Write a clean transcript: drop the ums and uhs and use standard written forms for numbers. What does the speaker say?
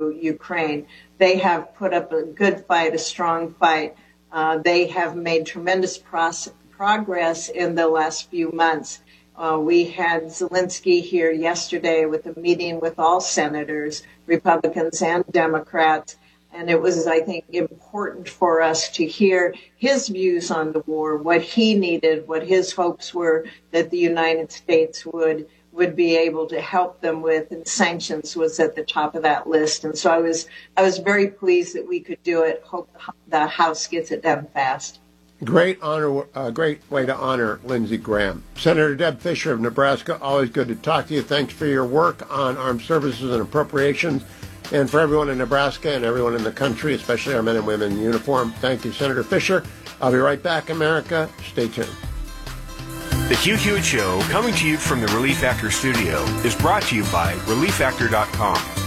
to Ukraine. They have put up a good fight, a strong fight. They have made tremendous progress in the last few months. We had Zelensky here yesterday with a meeting with all senators, Republicans and Democrats. And it was, I think, important for us to hear his views on the war, what he needed, what his hopes were that the United States would be able to help them with, and sanctions was at the top of that list. And so I was very pleased that we could do it. Hope the House gets it done fast. Great way to honor Lindsey Graham. Senator Deb Fischer of Nebraska, always good to talk to you. Thanks for your work on armed services and appropriations. And for everyone in Nebraska and everyone in the country, especially our men and women in uniform, thank you, Senator Fischer. I'll be right back, America. Stay tuned. The Hugh Hewitt Show, coming to you from the Relief Factor studio, is brought to you by ReliefFactor.com.